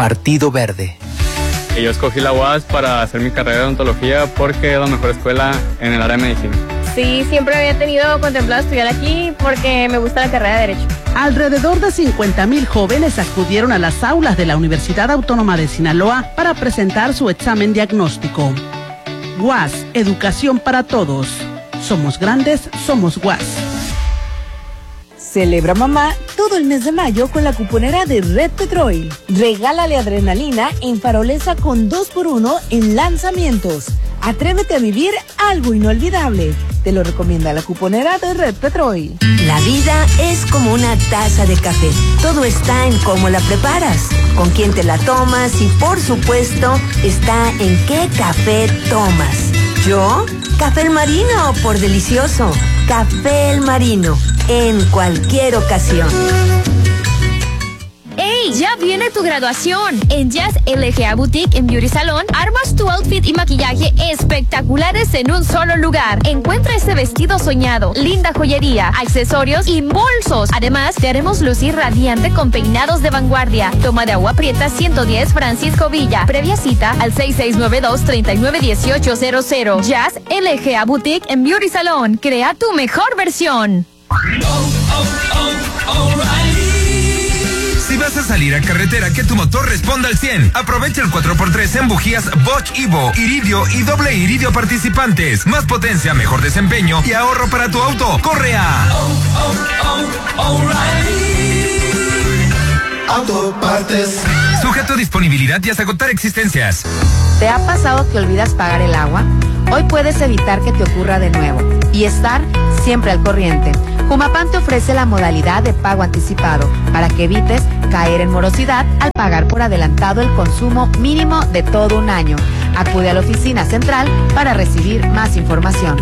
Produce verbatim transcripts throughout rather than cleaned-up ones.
Partido Verde. Yo escogí la U A S para hacer mi carrera de odontología porque es la mejor escuela en el área de medicina. Sí, siempre había tenido contemplado estudiar aquí porque me gusta la carrera de Derecho. Alrededor de cincuenta mil jóvenes acudieron a las aulas de la Universidad Autónoma de Sinaloa para presentar su examen diagnóstico. U A S, educación para todos. Somos grandes, somos U A S. Celebra mamá todo el mes de mayo con la cuponera de Red Petrol. Regálale adrenalina en Farolesa con dos por uno en lanzamientos. Atrévete a vivir algo inolvidable. Te lo recomienda la cuponera de Red Petrol. La vida es como una taza de café. Todo está en cómo la preparas, con quién te la tomas y, por supuesto, está en qué café tomas. Yo, Café El Marino, por delicioso. Café El Marino, en cualquier ocasión. ¡Ey! Ya viene tu graduación. En Jazz L G A Boutique en Beauty Salon, armas tu outfit y maquillaje espectaculares en un solo lugar. Encuentra ese vestido soñado, linda joyería, accesorios y bolsos. Además, te haremos lucir radiante con peinados de vanguardia. Toma de agua prieta ciento diez Francisco Villa. Previa cita al seis seis nueve dos, tres nueve uno ocho cero cero. Jazz L G A Boutique en Beauty Salon. Crea tu mejor versión. Oh, oh, oh, si vas a salir a carretera, que tu motor responda al cien. Aprovecha el cuatro por tres en bujías Bosch Evo, Iridio y doble Iridio participantes. Más potencia, mejor desempeño y ahorro para tu auto. ¡Corre a oh, oh, oh, O'Reilly Autopartes! Sujeto a disponibilidad y hasta agotar existencias. ¿Te ha pasado que olvidas pagar el agua? Hoy puedes evitar que te ocurra de nuevo y estar siempre al corriente. Humapan te ofrece la modalidad de pago anticipado para que evites caer en morosidad al pagar por adelantado el consumo mínimo de todo un año. Acude a la oficina central para recibir más información.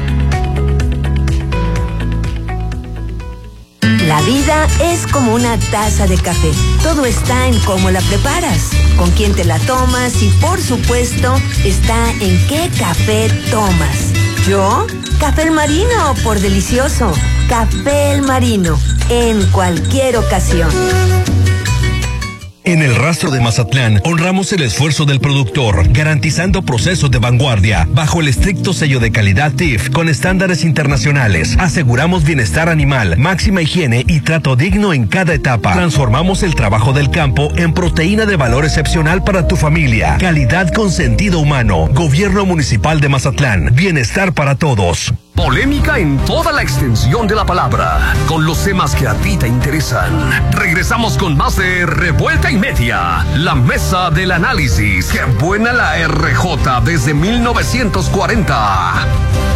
La vida es como una taza de café. Todo está en cómo la preparas, con quién te la tomas y, por supuesto, está en qué café tomas. Yo, Café El Marino, por delicioso. Café El Marino, en cualquier ocasión. En el Rastro de Mazatlán, honramos el esfuerzo del productor, garantizando procesos de vanguardia, bajo el estricto sello de calidad T I F, con estándares internacionales. Aseguramos bienestar animal, máxima higiene y trato digno en cada etapa. Transformamos el trabajo del campo en proteína de valor excepcional para tu familia. Calidad con sentido humano. Gobierno Municipal de Mazatlán. Bienestar para todos. Polémica en toda la extensión de la palabra, con los temas que a ti te interesan. Regresamos con más de Revuelta y Media, la mesa del análisis. ¡Qué buena la R J desde mil novecientos cuarenta!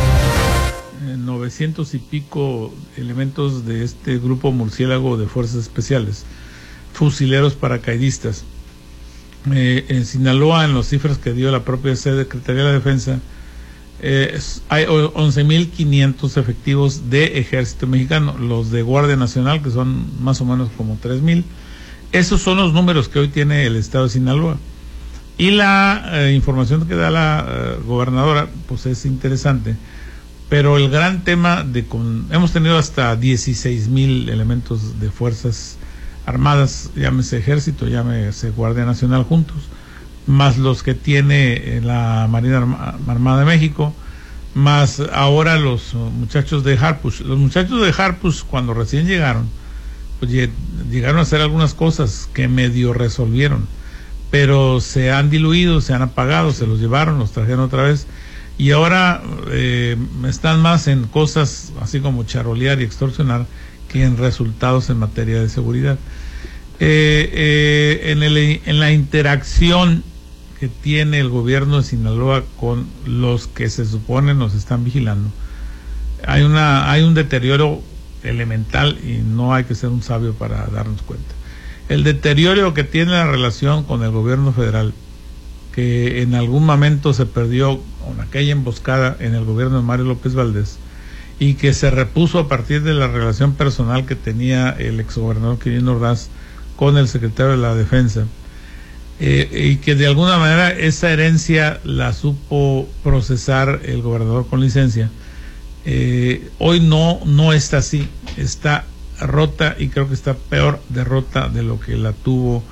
novecientos y pico elementos de este grupo murciélago de fuerzas especiales, fusileros paracaidistas. Eh, en Sinaloa, en las cifras que dio la propia Secretaría de la Defensa, Eh, hay once mil quinientos efectivos de Ejército Mexicano, los de Guardia Nacional, que son más o menos como tres mil. Esos son los números que hoy tiene el estado de Sinaloa. Y la eh, información que da la eh, gobernadora, pues es interesante. Pero el gran tema de con, hemos tenido hasta dieciséis mil elementos de fuerzas armadas, llámese Ejército, llámese Guardia Nacional juntos, más los que tiene la Marina Armada de México, más ahora los muchachos de Harpush. Los muchachos de Harpush, cuando recién llegaron, pues llegaron a hacer algunas cosas que medio resolvieron, pero se han diluido, se han apagado, se los llevaron, los trajeron otra vez, y ahora eh, están más en cosas así como charolear y extorsionar que en resultados en materia de seguridad. Eh, eh, en, el, en la interacción que tiene el gobierno de Sinaloa con los que se supone nos están vigilando, hay una hay un deterioro elemental y no hay que ser un sabio para darnos cuenta. El deterioro que tiene la relación con el gobierno federal, que en algún momento se perdió con aquella emboscada en el gobierno de Mario López Valdés y que se repuso a partir de la relación personal que tenía el exgobernador Quirino Ordaz con el secretario de la Defensa, eh, y que de alguna manera esa herencia la supo procesar el gobernador con licencia. Eh, hoy no no está así, está rota y creo que está peor de rota de lo que la tuvo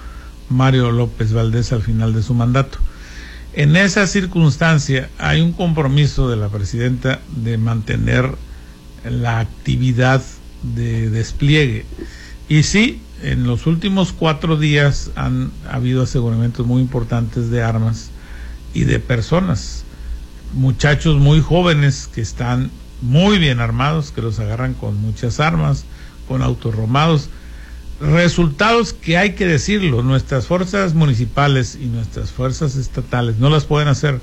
Mario López Valdés al final de su mandato. En esa circunstancia hay un compromiso de la presidenta de mantener la actividad de despliegue. Y sí, en los últimos cuatro días han habido aseguramientos muy importantes de armas y de personas, muchachos muy jóvenes que están muy bien armados, que los agarran con muchas armas, con autos robados. Resultados que hay que decirlo, nuestras fuerzas municipales y nuestras fuerzas estatales no las pueden hacer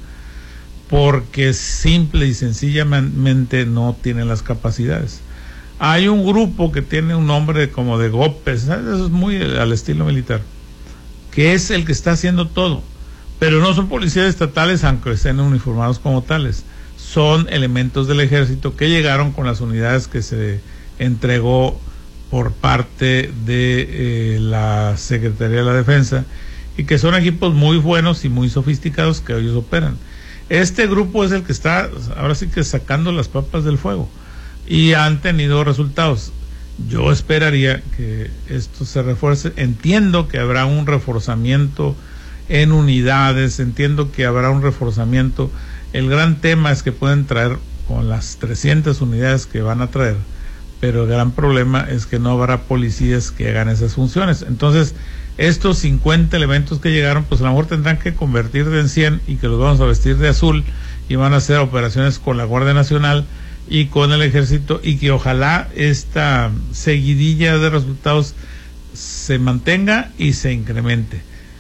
porque simple y sencillamente no tienen las capacidades. Hay un grupo que tiene un nombre como de golpes, eso es muy al estilo militar, que es el que está haciendo todo, pero no son policías estatales aunque estén uniformados como tales, son elementos del ejército que llegaron con las unidades que se entregó por parte de eh, la Secretaría de la Defensa y que son equipos muy buenos y muy sofisticados que ellos operan. Este grupo es el que está ahora sí que sacando las papas del fuego y han tenido resultados. Yo esperaría que esto se refuerce. Entiendo que habrá un reforzamiento en unidades, entiendo que habrá un reforzamiento. El gran tema es que pueden traer con las trescientas unidades que van a traer, pero el gran problema es que no habrá policías que hagan esas funciones. Entonces, estos cincuenta elementos que llegaron, pues a lo mejor tendrán que convertir en cien y que los vamos a vestir de azul y van a hacer operaciones con la Guardia Nacional y con el Ejército, y que ojalá esta seguidilla de resultados se mantenga y se incremente.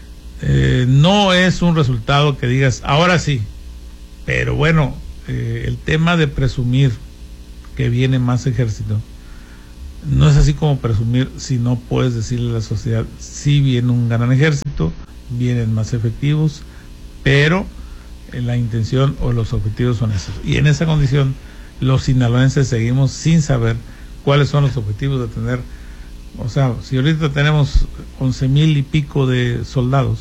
Eh, no es un resultado que digas, ahora sí, pero bueno, eh, el tema de presumir que viene más ejército, no es así como presumir si no puedes decirle a la sociedad, sí viene un gran ejército, vienen más efectivos, pero eh, la intención o los objetivos son esos. Y en esa condición, los sinaloenses seguimos sin saber cuáles son los objetivos de tener, o sea, si ahorita tenemos once mil y pico de soldados,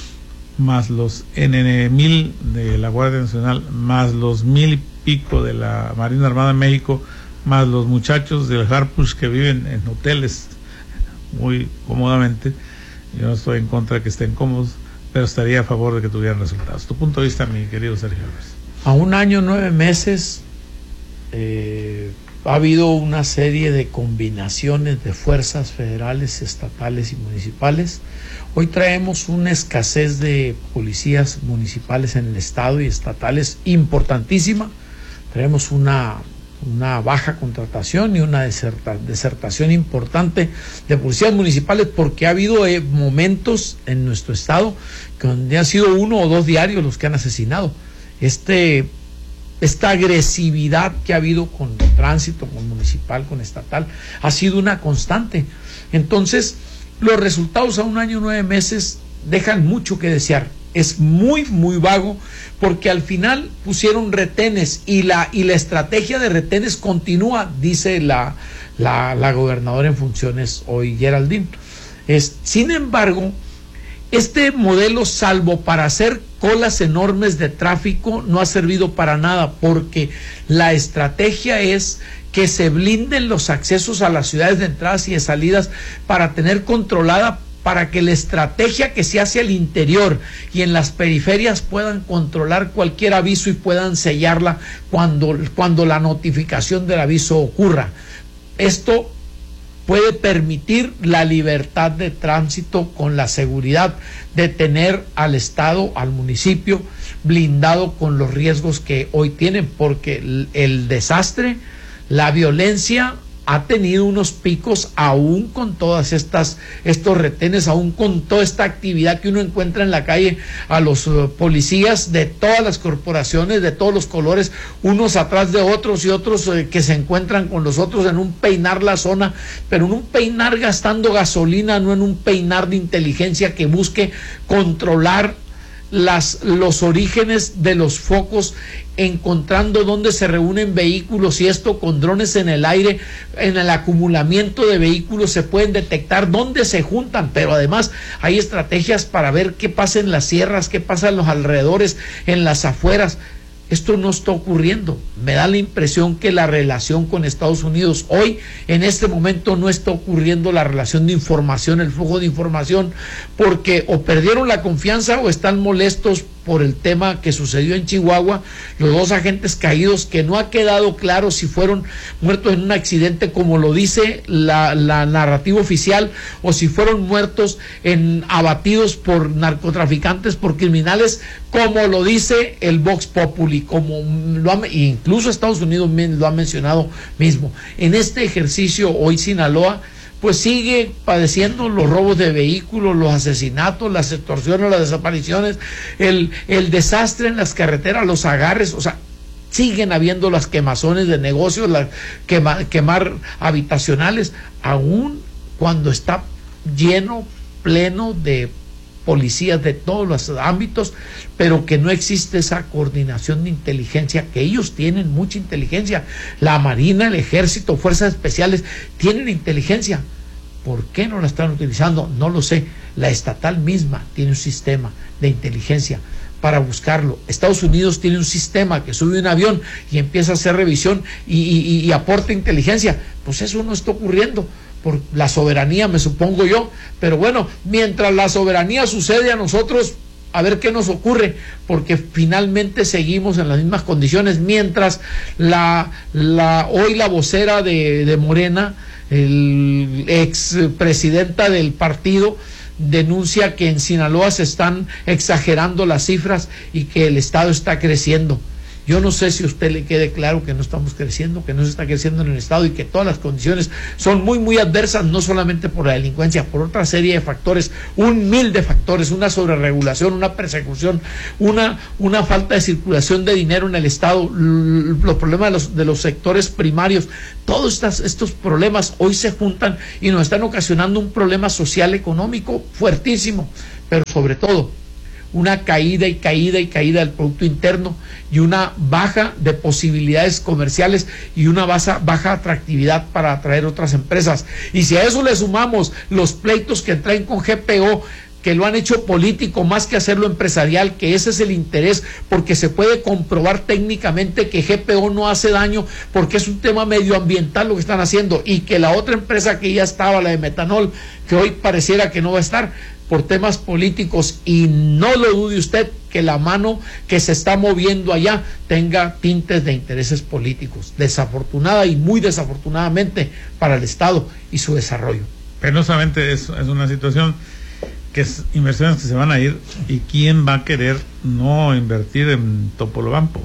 más los N mil de la Guardia Nacional, más los mil y pico de la Marina Armada de México, más los muchachos del Harpush que viven en hoteles muy cómodamente. Yo no estoy en contra de que estén cómodos, pero estaría a favor de que tuvieran resultados. Tu punto de vista, mi querido Sergio Álvarez. A un año, nueve meses, eh, ha habido una serie de combinaciones de fuerzas federales, estatales y municipales. Hoy traemos una escasez de policías municipales en el estado y estatales importantísima. Traemos una, una baja contratación y una deserta, desertación importante de policías municipales porque ha habido eh, momentos en nuestro estado donde han sido uno o dos diarios los que han asesinado. Este, esta agresividad que ha habido con tránsito, con municipal, con estatal, ha sido una constante. Entonces, los resultados a un año, nueve meses, dejan mucho que desear. Es muy, muy vago, porque al final pusieron retenes y la, y la estrategia de retenes continúa, dice la, la, la gobernadora en funciones hoy, Geraldine. Es, sin embargo, este modelo, salvo para hacer colas enormes de tráfico, no ha servido para nada, porque la estrategia es que se blinden los accesos a las ciudades de entradas y de salidas para tener controlada, para que la estrategia que se hace al interior y en las periferias puedan controlar cualquier aviso y puedan sellarla cuando, cuando la notificación del aviso ocurra. Esto puede permitir la libertad de tránsito con la seguridad de tener al Estado, al municipio, blindado con los riesgos que hoy tienen, porque el, el desastre, la violencia ha tenido unos picos aún con todas estas estos retenes, aún con toda esta actividad que uno encuentra en la calle, a los uh, policías de todas las corporaciones, de todos los colores, unos atrás de otros y otros uh, que se encuentran con los otros en un peinar la zona, pero en un peinar gastando gasolina, no en un peinar de inteligencia que busque controlar las, los orígenes de los focos, encontrando dónde se reúnen vehículos, y esto con drones en el aire, en el acumulamiento de vehículos se pueden detectar dónde se juntan, pero además hay estrategias para ver qué pasa en las sierras, qué pasa en los alrededores, en las afueras. Esto no está ocurriendo. Me da la impresión que la relación con Estados Unidos hoy, en este momento, no está ocurriendo la relación de información, el flujo de información, porque o perdieron la confianza o están molestos por el tema que sucedió en Chihuahua, los dos agentes caídos, que no ha quedado claro si fueron muertos en un accidente como lo dice la, la narrativa oficial, o si fueron muertos en abatidos por narcotraficantes, por criminales, como lo dice el Vox Populi, como lo ha, incluso Estados Unidos lo ha mencionado mismo. En este ejercicio hoy Sinaloa pues sigue padeciendo los robos de vehículos, los asesinatos, las extorsiones, las desapariciones, el, el desastre en las carreteras, los agarres, o sea, siguen habiendo las quemazones de negocios, la quema, quemar habitacionales, aún cuando está lleno, pleno de policías de todos los ámbitos, pero que no existe esa coordinación de inteligencia, que ellos tienen mucha inteligencia, la Marina, el Ejército, Fuerzas Especiales, tienen inteligencia. ¿Por qué no la están utilizando? No lo sé. La estatal misma tiene un sistema de inteligencia para buscarlo. Estados Unidos tiene un sistema que sube un avión y empieza a hacer revisión y, y, y aporta inteligencia. Pues eso no está ocurriendo por la soberanía, me supongo yo, pero bueno, mientras la soberanía sucede a nosotros, a ver qué nos ocurre, porque finalmente seguimos en las mismas condiciones, mientras la, la hoy la vocera de, de Morena, el ex presidenta del partido, denuncia que en Sinaloa se están exagerando las cifras y que el Estado está creciendo. Yo no sé si a usted le quede claro que no estamos creciendo, que no se está creciendo en el Estado y que todas las condiciones son muy, muy adversas, no solamente por la delincuencia, por otra serie de factores, un mil de factores, una sobreregulación, una persecución, una, una falta de circulación de dinero en el Estado, los problemas de los, de los sectores primarios, todos estas, estos problemas hoy se juntan y nos están ocasionando un problema social, económico fuertísimo, pero sobre todo una caída y caída y caída del Producto Interno y una baja de posibilidades comerciales y una baja, baja atractividad para atraer otras empresas. Y si a eso le sumamos los pleitos que traen con G P O, que lo han hecho político más que hacerlo empresarial, que ese es el interés, porque se puede comprobar técnicamente que G P O no hace daño, porque es un tema medioambiental lo que están haciendo, y que la otra empresa que ya estaba, la de metanol, que hoy pareciera que no va a estar, por temas políticos, y no lo dude usted que la mano que se está moviendo allá tenga tintes de intereses políticos, desafortunada y muy desafortunadamente para el Estado y su desarrollo. Penosamente es, es una situación que es inversiones que se van a ir, y quién va a querer no invertir en Topolobampo,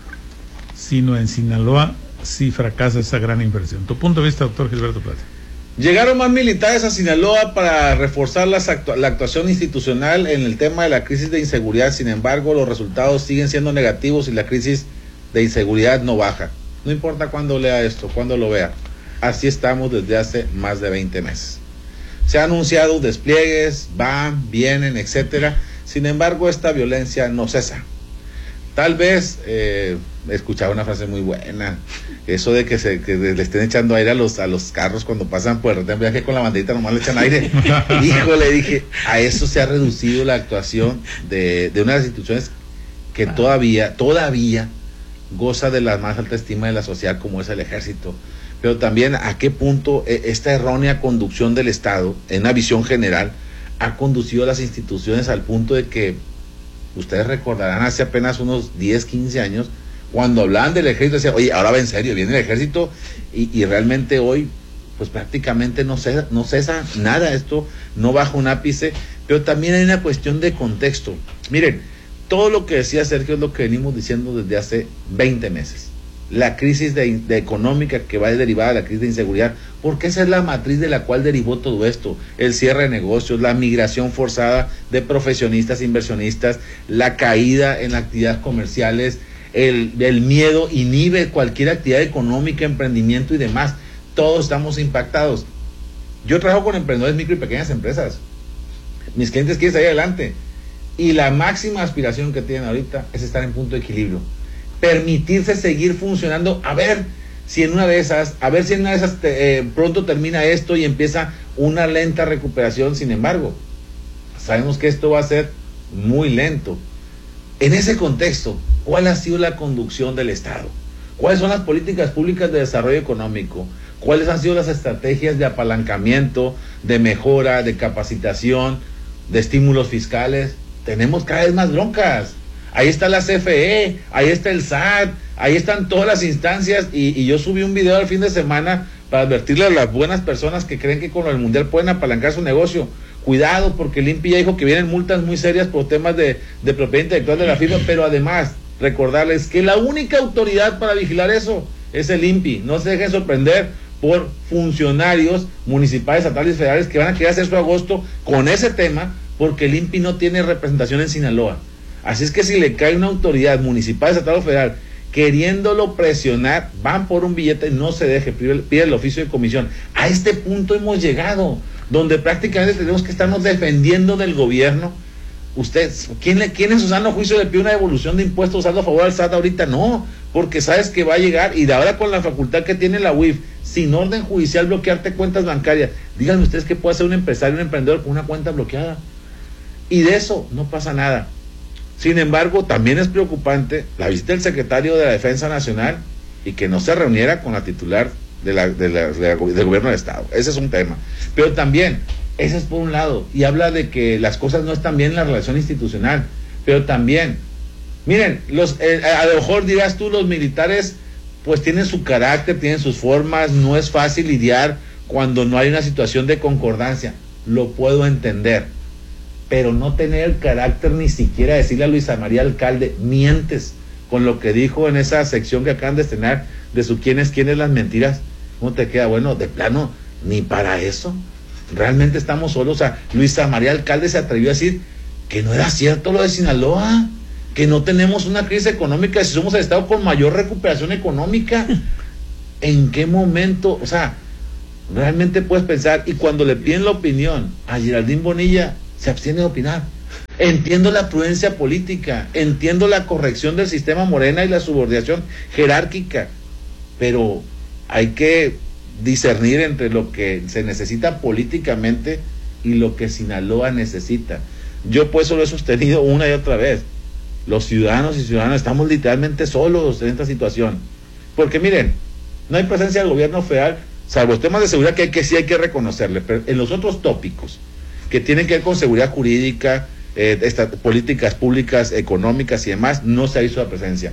sino en Sinaloa si fracasa esa gran inversión. Tu punto de vista, doctor Gilberto Plata. Llegaron más militares a Sinaloa para reforzar las actu- la actuación institucional en el tema de la crisis de inseguridad. Sin embargo, los resultados siguen siendo negativos y la crisis de inseguridad no baja. No importa cuándo lea esto, cuándo lo vea. Así estamos desde hace más de veinte meses. Se han anunciado despliegues, van, vienen, etcétera. Sin embargo, esta violencia no cesa. Tal vez, eh, escuchaba una frase muy buena, eso de que, se, que le estén echando aire a los, a los carros cuando pasan por el viaje con la banderita, nomás le echan aire. Híjole, dije, a eso se ha reducido la actuación de, de una de las instituciones que todavía, todavía goza de la más alta estima de la sociedad, como es el Ejército. Pero también a qué punto esta errónea conducción del Estado, en una visión general, ha conducido a las instituciones al punto de que, ustedes recordarán hace apenas unos diez, quince años, cuando hablaban del Ejército, decían, oye, ahora va en serio, viene el Ejército, y, y realmente hoy, pues prácticamente no cesa, no cesa nada, esto no baja un ápice, pero también hay una cuestión de contexto. Miren, todo lo que decía Sergio es lo que venimos diciendo desde hace veinte meses. La crisis de, de económica que va derivada de la crisis de inseguridad, porque esa es la matriz de la cual derivó todo esto, el cierre de negocios, la migración forzada de profesionistas, inversionistas, la caída en actividades comerciales, el, el miedo inhibe cualquier actividad económica, emprendimiento y demás. Todos estamos impactados. Yo trabajo con emprendedores, micro y pequeñas empresas. Mis clientes quieren salir adelante y la máxima aspiración que tienen ahorita es estar en punto de equilibrio, permitirse seguir funcionando, a ver si en una de esas, a ver si en una de esas te, eh, pronto termina esto y empieza una lenta recuperación. Sin embargo, sabemos que esto va a ser muy lento, En ese contexto, ¿cuál ha sido la conducción del Estado? ¿Cuáles son las políticas públicas de desarrollo económico? ¿Cuáles han sido las estrategias de apalancamiento, de mejora, de capacitación, de estímulos fiscales? Tenemos cada vez más broncas. Ahí está la C F E, ahí está el S A T, ahí están todas las instancias, y, y yo subí un video al fin de semana para advertirle a las buenas personas que creen que con el Mundial pueden apalancar su negocio. Cuidado, porque el I N P I ya dijo que vienen multas muy serias por temas de, de propiedad intelectual de la firma, pero además recordarles que la única autoridad para vigilar eso es el I N P I. No se dejen sorprender por funcionarios municipales, estatales y federales que van a querer hacer su agosto con ese tema, porque el I N P I no tiene representación en Sinaloa. Así es que si le cae una autoridad municipal, estatal o federal queriéndolo presionar, van por un billete, no se deje, pide, pide el oficio de comisión. A este punto hemos llegado, donde prácticamente tenemos que estarnos defendiendo del gobierno. Usted, ¿quién, le, ¿quién en su sano juicio le pide una devolución de impuestos usando a favor al S A T ahorita? No, porque sabes que va a llegar, y de ahora con la facultad que tiene la U I F, sin orden judicial, bloquearte cuentas bancarias. Díganme ustedes qué puede hacer un empresario, un emprendedor con una cuenta bloqueada. Y de eso no pasa nada. Sin embargo, también es preocupante la visita del secretario de la Defensa Nacional y que no se reuniera con la titular de la, de la, de la, del gobierno del Estado. Ese es un tema. Pero también, ese es por un lado, y habla de que las cosas no están bien en la relación institucional. Pero también, miren, los, eh, a lo mejor dirás tú, los militares pues tienen su carácter, tienen sus formas, no es fácil lidiar cuando no hay una situación de concordancia. Lo puedo entender. Pero no tener el carácter ni siquiera decirle a Luisa María Alcalde, mientes con lo que dijo en esa sección que acaban de estrenar de su quién es quién es las mentiras. ¿Cómo te queda? Bueno, de plano, ni para eso. Realmente estamos solos. O sea, Luisa María Alcalde se atrevió a decir que no era cierto lo de Sinaloa, que no tenemos una crisis económica, si somos el estado con mayor recuperación económica. ¿En qué momento? O sea, realmente puedes pensar, y cuando le piden la opinión a Geraldine Bonilla, se abstiene de opinar. Entiendo la prudencia política, entiendo la corrección del sistema Morena y la subordinación jerárquica, pero hay que discernir entre lo que se necesita políticamente y lo que Sinaloa necesita. Yo pues lo he sostenido una y otra vez. Los ciudadanos y ciudadanas estamos literalmente solos en esta situación, porque miren, no hay presencia del gobierno federal, salvo los temas de seguridad que, hay que sí hay que reconocerle, pero en los otros tópicos que tienen que ver con seguridad jurídica, eh, esta, políticas públicas, económicas y demás, no se ha visto la presencia.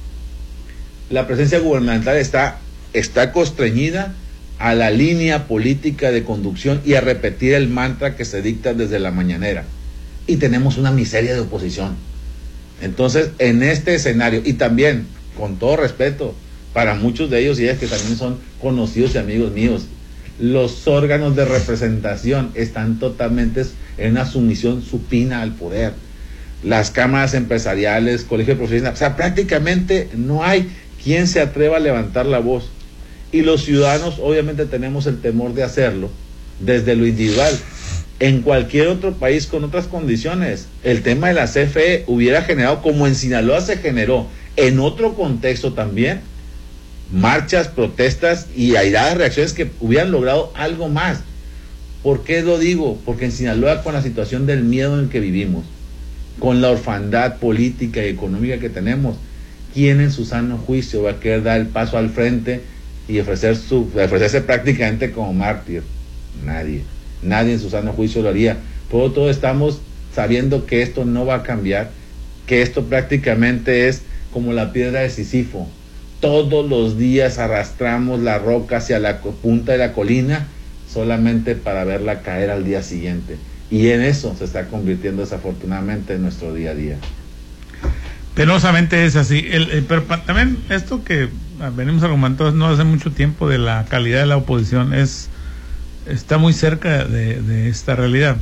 La presencia gubernamental está, está constreñida a la línea política de conducción y a repetir el mantra que se dicta desde la mañanera. Y tenemos una miseria de oposición. Entonces, en este escenario, y también, con todo respeto, para muchos de ellos y ellas que también son conocidos y amigos míos, los órganos de representación están totalmente en una sumisión supina al poder. Las cámaras empresariales, colegios de profesionales, o sea, prácticamente no hay quien se atreva a levantar la voz. Y los ciudadanos obviamente tenemos el temor de hacerlo desde lo individual. En cualquier otro país con otras condiciones, el tema de la C F E hubiera generado, como en Sinaloa se generó, en otro contexto también, marchas, protestas y airadas reacciones que hubieran logrado algo más. ¿Por qué lo digo? Porque en Sinaloa, con la situación del miedo en el que vivimos, con la orfandad política y económica que tenemos, ¿quién en su sano juicio va a querer dar el paso al frente y ofrecer su, ofrecerse prácticamente como mártir? Nadie. Nadie en su sano juicio lo haría. Por lo tanto, estamos sabiendo que esto no va a cambiar, que esto prácticamente es como la piedra de Sísifo. Todos los días arrastramos la roca hacia la punta de la colina solamente para verla caer al día siguiente. Y en eso se está convirtiendo desafortunadamente en nuestro día a día. Penosamente es así. El, el, pero pa, también esto que venimos argumentando no hace mucho tiempo de la calidad de la oposición es está muy cerca de, de esta realidad.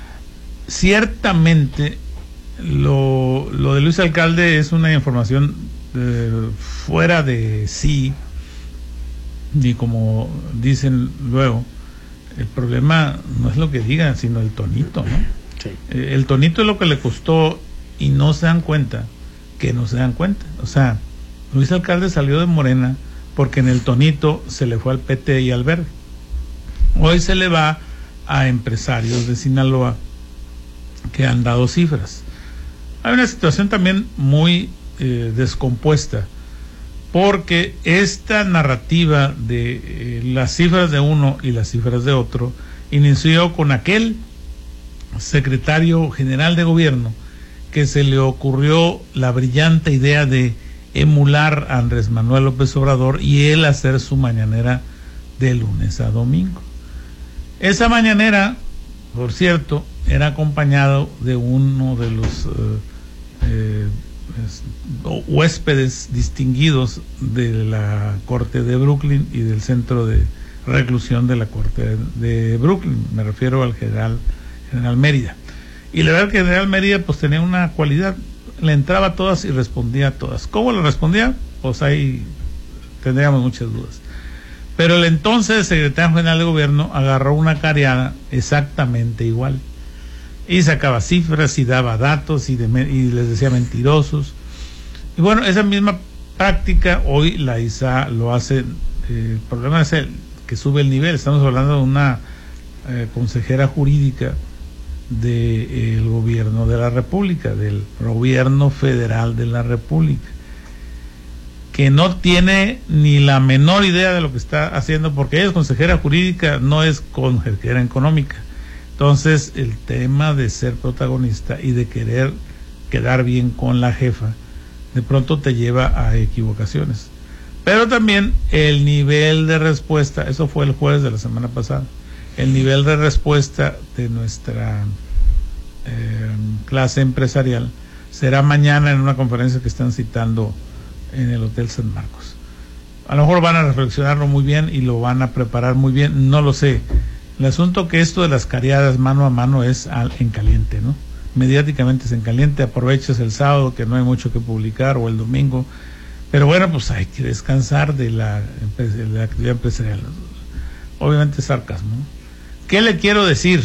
Ciertamente lo, lo de Luis Alcalde es una información eh, fuera de sí, y como dicen luego, el problema no es lo que digan, sino el tonito, ¿no? Sí. Eh, el tonito es lo que le costó, y no se dan cuenta que no se dan cuenta. O sea, Luis Alcalde salió de Morena porque en el tonito se le fue al P T y al Verde. Hoy se le va a empresarios de Sinaloa que han dado cifras. Hay una situación también muy eh, descompuesta, porque esta narrativa de eh, las cifras de uno y las cifras de otro inició con aquel secretario general de gobierno que se le ocurrió la brillante idea de emular a Andrés Manuel López Obrador y él hacer su mañanera de lunes a domingo. Esa mañanera, por cierto, era acompañado de uno de los eh, eh, huéspedes distinguidos de la Corte de Brooklyn y del centro de reclusión de la Corte de Brooklyn. Me refiero al general, general Mérida. Y la verdad que el general Mérida pues tenía una cualidad, le entraba a todas y respondía a todas. ¿Cómo le respondía? Pues ahí tendríamos muchas dudas. Pero el entonces secretario general de gobierno agarró una careada exactamente igual. Y sacaba cifras y daba datos y, de, y les decía mentirosos. Y bueno, esa misma práctica hoy la I S A lo hace. Eh, el problema es el que sube el nivel. Estamos hablando de una eh, consejera jurídica del de, eh, gobierno de la República, del gobierno federal de la República, que no tiene ni la menor idea de lo que está haciendo, porque ella es consejera jurídica, no es consejera económica. Entonces, el tema de ser protagonista y de querer quedar bien con la jefa, de pronto te lleva a equivocaciones. Pero también el nivel de respuesta, eso fue el jueves de la semana pasada, el nivel de respuesta de nuestra eh, clase empresarial será mañana en una conferencia que están citando en el Hotel San Marcos. A lo mejor van a reflexionarlo muy bien y lo van a preparar muy bien, no lo sé. El asunto que esto de las careadas mano a mano es al, en caliente, ¿no? Mediáticamente es en caliente, aprovechas el sábado que no hay mucho que publicar o el domingo, pero bueno, pues hay que descansar de la, de la actividad empresarial. Obviamente es sarcasmo, ¿no? ¿Qué le quiero decir?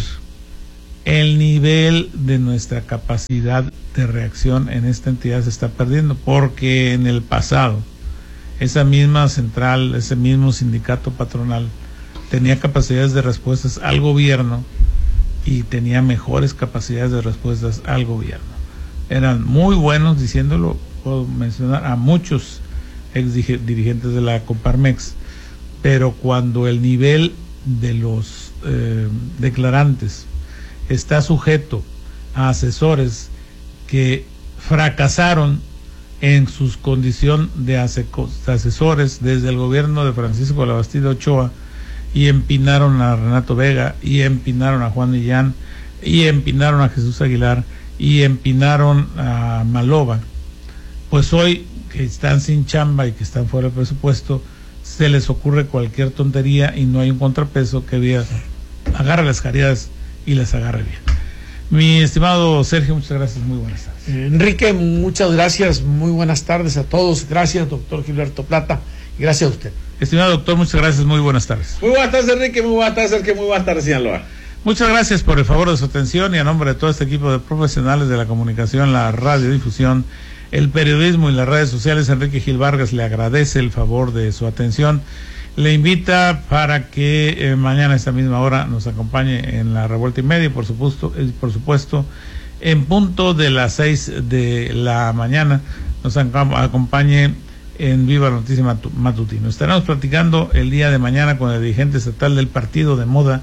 El nivel de nuestra capacidad de reacción en esta entidad se está perdiendo, porque en el pasado esa misma central, ese mismo sindicato patronal tenía capacidades de respuestas al gobierno y tenía mejores capacidades de respuestas al gobierno. Eran muy buenos, diciéndolo, puedo mencionar a muchos ex dirigentes de la Coparmex, pero cuando el nivel de los eh, declarantes está sujeto a asesores que fracasaron en su condición de asesores desde el gobierno de Francisco Labastida Ochoa, y empinaron a Renato Vega, y empinaron a Juan Millán, y empinaron a Jesús Aguilar, y empinaron a Maloba, pues hoy que están sin chamba y que están fuera del presupuesto, se les ocurre cualquier tontería y no hay un contrapeso que diga, agarra las caridades y las agarre bien. Mi estimado Sergio, muchas gracias, muy buenas tardes. Enrique, muchas gracias, muy buenas tardes a todos. Gracias, doctor Gilberto Plata, y gracias a usted. Estimado doctor, muchas gracias, muy buenas tardes. Muy buenas tardes, Enrique, muy buenas tardes, Sergio, muy buenas tardes, Sinaloa. Muchas gracias por el favor de su atención, y a nombre de todo este equipo de profesionales de la comunicación, la radiodifusión, el periodismo y las redes sociales, Enrique Gil Vargas le agradece el favor de su atención. Le invita para que eh, mañana a esta misma hora nos acompañe en la revuelta y media, y por supuesto, eh, por supuesto, en punto de las seis de la mañana nos acompañe en Viva la Noticia Matutino. Estaremos platicando el día de mañana con el dirigente estatal del partido de moda,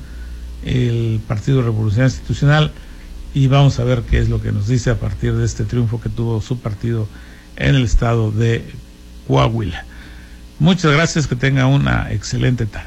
el Partido Revolucionario Institucional, y vamos a ver qué es lo que nos dice a partir de este triunfo que tuvo su partido en el estado de Coahuila. Muchas gracias, que tenga una excelente tarde.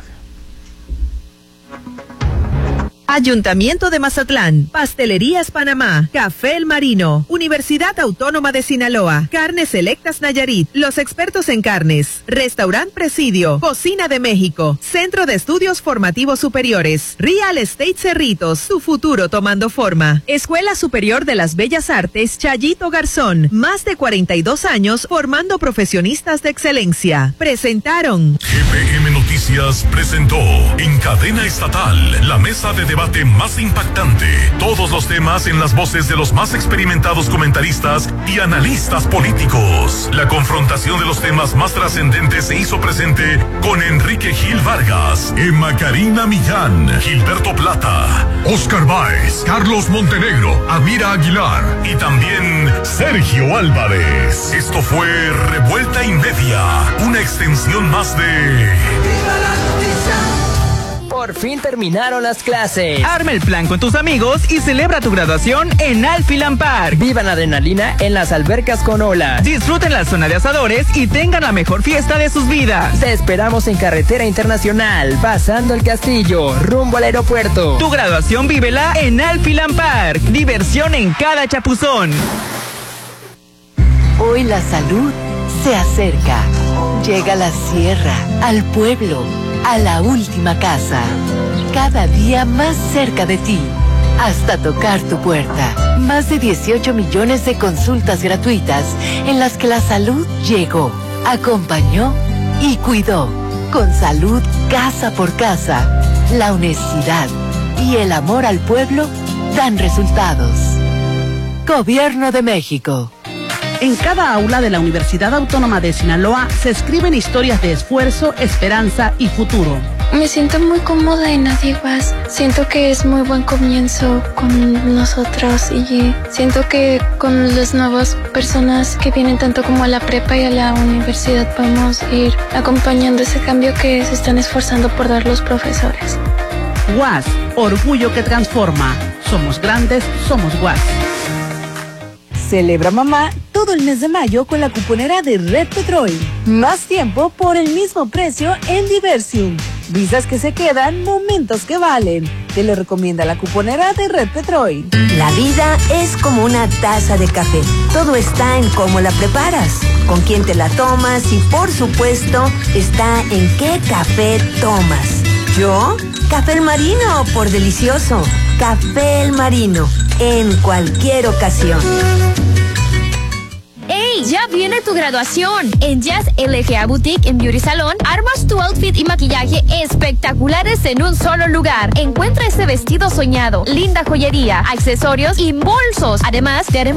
Ayuntamiento de Mazatlán, Pastelerías Panamá, Café El Marino, Universidad Autónoma de Sinaloa, Carnes Selectas Nayarit, los expertos en carnes, Restaurant Presidio, Cocina de México, Centro de Estudios Formativos Superiores, Real Estate Cerritos, tu futuro tomando forma, Escuela Superior de las Bellas Artes Chayito Garzón, más de cuarenta y dos años formando profesionistas de excelencia. Presentaron G P M Noticias. Noticias presentó en cadena estatal la mesa de debate más impactante. Todos los temas en las voces de los más experimentados comentaristas y analistas políticos. La confrontación de los temas más trascendentes se hizo presente con Enrique Gil Vargas, Emma Karina Millán, Gilberto Plata, Oscar Báez, Carlos Montenegro, Amira Aguilar y también Sergio Álvarez. Esto fue Revuelta y Media, una extensión más de... Por fin terminaron las clases. Arma el plan con tus amigos y celebra tu graduación en Alphiland Park. Vivan adrenalina en las albercas con olas. Disfruten la zona de asadores y tengan la mejor fiesta de sus vidas. Te esperamos en Carretera Internacional, pasando el castillo, rumbo al aeropuerto. Tu graduación vívela en Alphiland Park. Diversión en cada chapuzón. Hoy la salud se acerca. Llega a la sierra, al pueblo, a la última casa. Cada día más cerca de ti, hasta tocar tu puerta. Más de dieciocho millones de consultas gratuitas en las que la salud llegó, acompañó y cuidó. Con salud casa por casa, la honestidad y el amor al pueblo dan resultados. Gobierno de México. En cada aula de la Universidad Autónoma de Sinaloa se escriben historias de esfuerzo, esperanza y futuro. Me siento muy cómoda en Adiguas. Siento que es muy buen comienzo con nosotros y siento que con las nuevas personas que vienen tanto como a la prepa y a la universidad podemos ir acompañando ese cambio que se están esforzando por dar los profesores. U A S, orgullo que transforma. Somos grandes, somos U A S. Celebra mamá todo el mes de mayo con la cuponera de Red Petrol. Más tiempo por el mismo precio en Diversium. Visas que se quedan, momentos que valen. Te lo recomienda la cuponera de Red Petrol. La vida es como una taza de café. Todo está en cómo la preparas, con quién te la tomas y, por supuesto, está en qué café tomas. ¿Yo? Café El Marino, por delicioso. Café El Marino, en cualquier ocasión. ¡Ey! Ya viene tu graduación. En Jazz L G A Boutique en Beauty Salon, armas tu outfit y maquillaje espectaculares en un solo lugar. Encuentra ese vestido soñado, linda joyería, accesorios y bolsos. Además, te haremos